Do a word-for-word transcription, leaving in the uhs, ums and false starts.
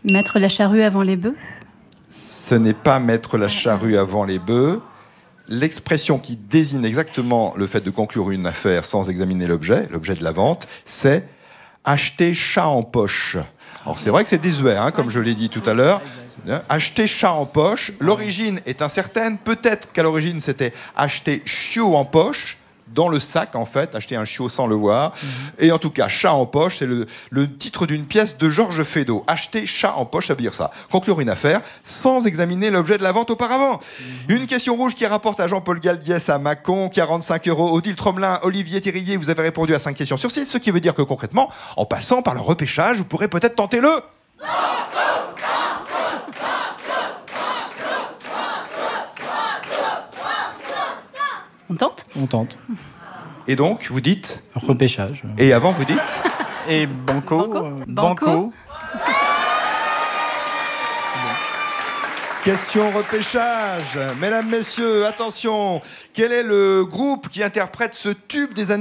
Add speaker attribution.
Speaker 1: Mettre la charrue avant les bœufs?
Speaker 2: Ce n'est pas mettre la charrue avant les bœufs. L'expression qui désigne exactement le fait de conclure une affaire sans examiner l'objet, l'objet de la vente, c'est acheter chat en poche. Alors c'est vrai que c'est désuet, hein, comme je l'ai dit tout à l'heure. Acheter chat en poche, l'origine est incertaine. Peut-être qu'à l'origine c'était acheter chiot en poche, dans le sac en fait, acheter un chiot sans le voir. Mm-hmm. Et en tout cas, chat en poche, c'est le, le titre d'une pièce de Georges Feydeau. Acheter chat en poche, ça veut dire ça. Conclure une affaire sans examiner l'objet de la vente auparavant. Mm-hmm. Une question rouge qui rapporte à Jean-Paul Galdiès, à Mâcon, quarante-cinq euros. Odile Tromelin, Olivier Thirier, vous avez répondu à cinq questions sur six, ce qui veut dire que concrètement, en passant par le repêchage, vous pourrez peut-être tenter le...
Speaker 1: On tente ?
Speaker 3: On tente.
Speaker 2: Et donc, vous dites ?
Speaker 3: Repêchage.
Speaker 2: Et avant, vous dites ?
Speaker 3: Et banco.
Speaker 1: Banco.
Speaker 3: euh,
Speaker 1: Banco.
Speaker 3: banco.
Speaker 2: Question repêchage. Mesdames, messieurs, attention. Quel est le groupe qui interprète ce tube des années